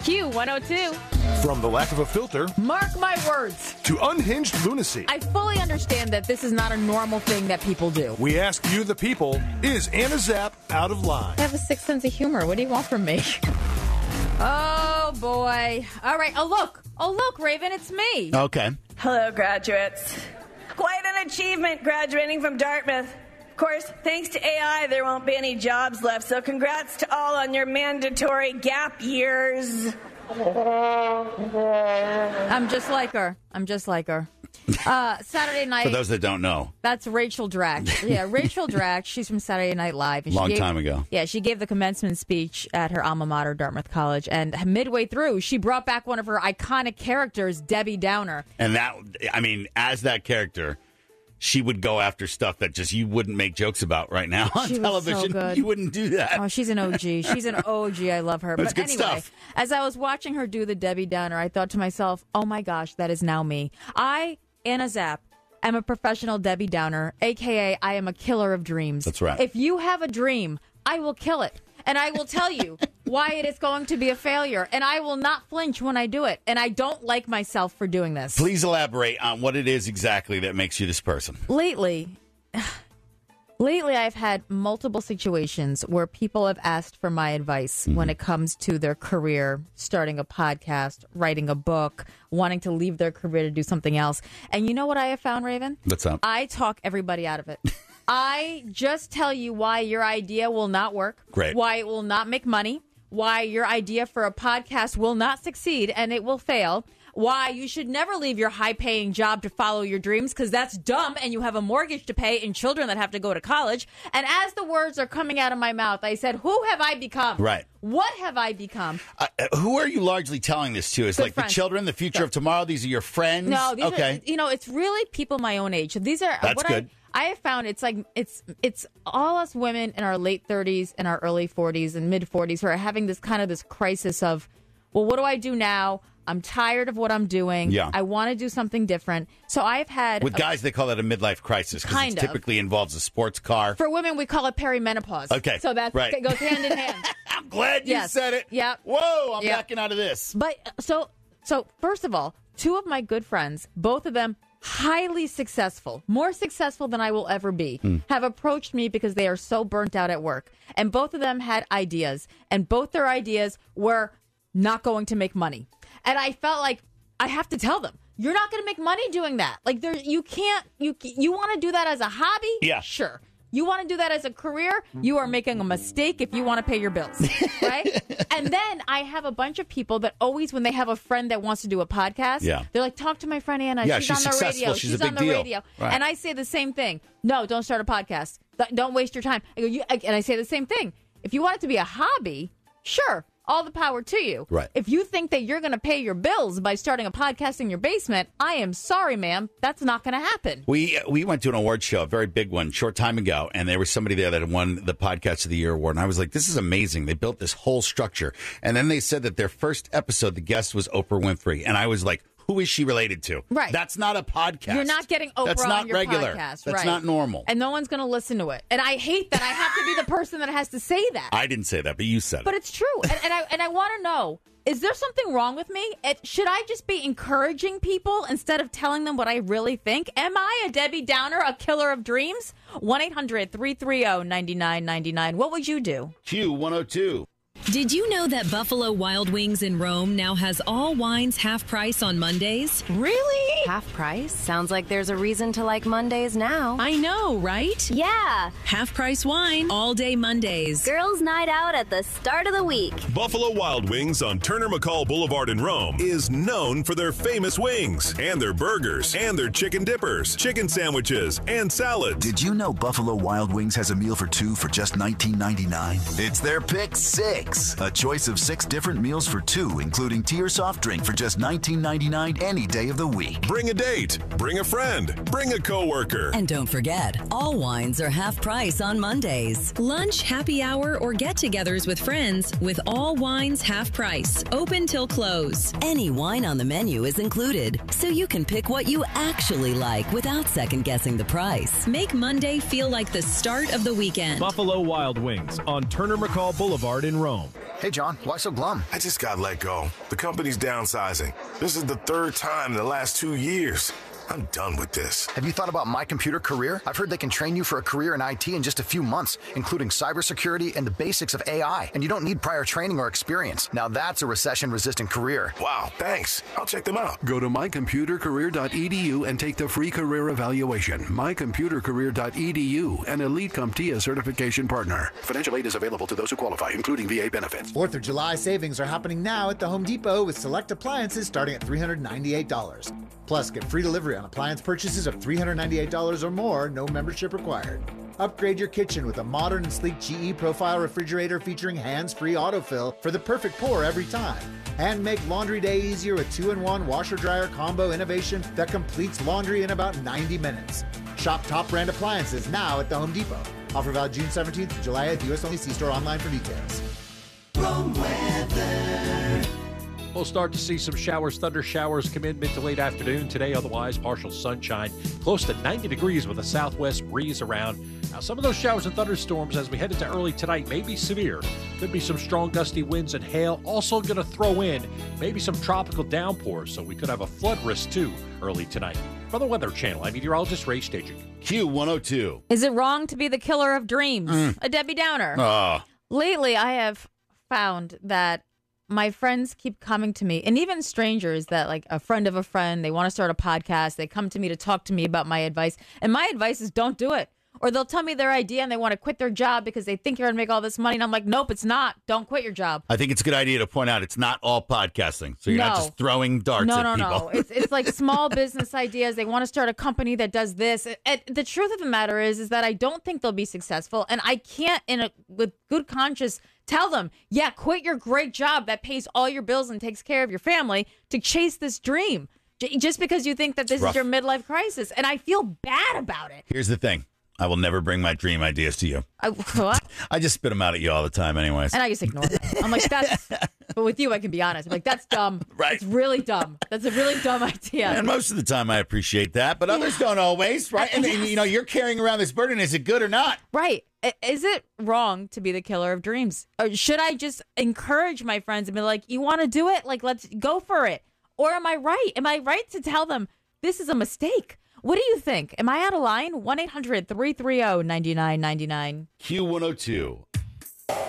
Q102. From the lack of a filter Mark my words. to unhinged lunacy, I fully understand that this is not a normal thing that people do. we ask you, the people, is Anna Zapp out of line? I have a sixth sense of humor. What do you want from me? Oh, boy. All right. Oh, look, Raven, it's me. Okay. Hello, graduates. Quite an achievement graduating from Dartmouth. Of course, thanks to AI, there won't be any jobs left, so congrats to all on your mandatory gap years. I'm just like her. Saturday night. For those that don't know. That's Rachel Dratch. Yeah, Rachel Dratch. She's from Saturday Night Live. And Time ago. Yeah, she gave the commencement speech at her alma mater, Dartmouth College. And midway through, she brought back one of her iconic characters, Debbie Downer. And as that character, she would go after stuff that just you wouldn't make jokes about right now on She was television. so good. You wouldn't do that. Oh, she's an OG. She's an OG. I love her. That's But good anyway, stuff. as I was watching her do the Debbie Downer, I thought to myself, oh my gosh, that is now me. I, Anna Zapp, am a professional Debbie Downer, a.k.a. I am a killer of dreams. That's right. If you have a dream, I will kill it. And I will tell you why it is going to be a failure. And I will not flinch when I do it. And I don't like myself for doing this. Please elaborate on what it is exactly that makes you this person. Lately, I've had multiple situations where people have asked for my advice when it comes to their career, starting a podcast, writing a book, wanting to leave their career to do something else. And you know what I have found, Raven? What's up? I talk everybody out of it. I just tell you why your idea will not work, Great. why it will not make money, why your idea for a podcast will not succeed and it will fail, why you should never leave your high-paying job to follow your dreams because that's dumb and you have a mortgage to pay and children that have to go to college. And as the words are coming out of my mouth, I said, who have I become? Right. What have I become? Who are you largely telling this to? Is Good like friends. the children, the future of tomorrow? These are your friends? No, these okay. are, it's really people my own age. These are That's what good. I have found it's all us women in our late 30s and our early 40s and mid 40s who are having this crisis of, well, what do I do now? I'm tired of what I'm doing. Yeah. I want to do something different. So I've had... With guys, they call it a midlife crisis because Kind it of. typically involves a sports car. For women, we call it perimenopause. Okay, So that right. goes hand in hand. I'm glad you Yes. said it. Yep. Whoa, I'm Yep. backing out of this. But so first of all, two of my good friends, both of them highly successful, more successful than I will ever be, have approached me because they are so burnt out at work. And both of them had ideas, and both their ideas were not going to make money. And I felt like I have to tell them, you're not going to make money doing that. Like you want to do that as a hobby? Yeah. Sure. You want to do that as a career? You are making a mistake if you want to pay your bills, right? And then I have a bunch of people that always, when they have a friend that wants to do a podcast, Yeah. they're like, talk to my friend Anna. Yeah, she's she's on the successful. radio. She's a on big the deal. radio. Right. And I say the same thing. No, don't start a podcast. Don't waste your time. And I say the same thing. If you want it to be a hobby, sure. All the power to you. Right. If you think that you're going to pay your bills by starting a podcast in your basement, I am sorry, ma'am. That's not going to happen. We went to an award show, a very big one, short time ago, and there was somebody there that had won the Podcast of the Year award. And I was like, this is amazing. They built this whole structure. And then they said that their first episode, the guest was Oprah Winfrey. And I was like, who is she related to? Right. That's not a podcast. You're not getting Oprah That's not on your regular. podcast. That's right. not normal. And no one's going to listen to it. And I hate that I have to be the person that has to say that. I didn't say that, but you said But it. it's true. And I want to know, is there something wrong with me? Should I just be encouraging people instead of telling them what I really think? Am I a Debbie Downer, a killer of dreams? 1-800-330-9999. What would you do? Q102. Did you know that Buffalo Wild Wings in Rome now has all wines half price on Mondays? Really? Half price? Sounds like there's a reason to like Mondays now. I know, right? Yeah. Half price wine all day Mondays. Girls' night out at the start of the week. Buffalo Wild Wings on Turner McCall Boulevard in Rome is known for their famous wings and their burgers and their chicken dippers, chicken sandwiches, and salads. Did you know Buffalo Wild Wings has a meal for two for just $19.99? It's their Pick Six, a choice of 6 different meals for two, including tea or soft drink for just $19.99 any day of the week. Bring a date, bring a friend, bring a coworker. And don't forget, all wines are half price on Mondays. Lunch, happy hour, or get-togethers with friends with all wines half price. Open till close. Any wine on the menu is included, so you can pick what you actually like without second-guessing the price. Make Monday feel like the start of the weekend. Buffalo Wild Wings on Turner McCall Boulevard in Rome. Rome. Hey, John, why so glum? I just got let go. The company's downsizing. This is the third time in the last 2 years. I'm done with this. Have you thought about My Computer Career? I've heard they can train you for a career in IT in just a few months, including cybersecurity and the basics of AI. And you don't need prior training or experience. Now that's a recession-resistant career. Wow, thanks. I'll check them out. Go to mycomputercareer.edu and take the free career evaluation. mycomputercareer.edu, an Elite CompTIA certification partner. Financial aid is available to those who qualify, including VA benefits. 4th of July savings are happening now at the Home Depot with select appliances starting at $398. Plus, get free delivery on appliance purchases of $398 or more, no membership required. Upgrade your kitchen with a modern and sleek GE Profile refrigerator featuring hands-free autofill for the perfect pour every time. And make laundry day easier with 2-in-1 washer-dryer combo innovation that completes laundry in about 90 minutes. Shop top brand appliances now at the Home Depot. Offer valid June 17th to July 8th. U.S. only. See store online for details. Rome weather. We'll start to see some showers, thunder showers come in mid to late afternoon today. Otherwise, partial sunshine, close to 90 degrees with a southwest breeze around. Now, some of those showers and thunderstorms as we head into early tonight may be severe. Could be some strong gusty winds and hail. Also going to throw in maybe some tropical downpours, so we could have a flood risk too early tonight. For the Weather Channel, I'm meteorologist Ray Staging. Q102. Is it wrong to be the killer of dreams? A Debbie Downer. Lately, I have found that my friends keep coming to me, and even strangers that, like a friend of a friend, they want to start a podcast. They come to me to talk to me about my advice. And my advice is don't do it. Or they'll tell me their idea and they want to quit their job because they think you're going to make all this money. And I'm like, nope, it's not. Don't quit your job. I think it's a good idea to point out it's not all podcasting. So you're not just throwing darts at people. No. It's like small business ideas. They want to start a company that does this. And the truth of the matter is that I don't think they'll be successful. And I can't, with good conscience, tell them, yeah, quit your great job that pays all your bills and takes care of your family to chase this dream. Just because you think that this is your midlife crisis. And I feel bad about it. Here's the thing. I will never bring my dream ideas to you. What? I just spit them out at you all the time anyways. And I just ignore them. I'm like, but with you, I can be honest. I'm like, that's dumb. Right. It's really dumb. That's a really dumb idea. And most of the time I appreciate that, but others don't always, right? And you're carrying around this burden. Is it good or not? Right. Is it wrong to be the killer of dreams? Or should I just encourage my friends and be like, you want to do it? Like, let's go for it. Or am I right? Am I right to tell them this is a mistake? What do you think? Am I out of line? 1-800-330-9999. Q102.